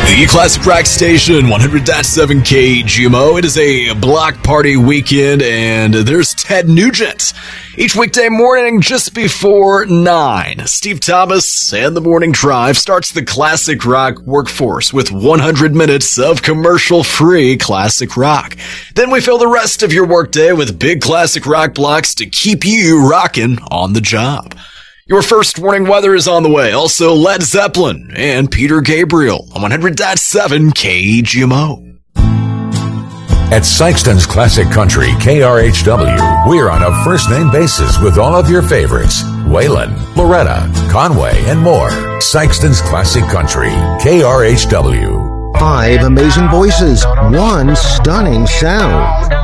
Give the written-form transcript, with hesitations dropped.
The Classic Rock Station, 100.7 KGMO. It is a block party weekend, and there's Ted Nugent. Each weekday morning just before 9, Steve Thomas and the Morning Drive starts the classic rock workforce with 100 minutes of commercial-free classic rock. Then we fill the rest of your workday with big classic rock blocks to keep you rocking on the job. Your first warning weather is on the way. Also, Led Zeppelin and Peter Gabriel on 100.7 KGMO. At Sykeston's Classic Country, KRHW, we're on a first-name basis with all of your favorites. Waylon, Loretta, Conway, and more. Sykeston's Classic Country, KRHW. 5 amazing voices, 1 stunning sound.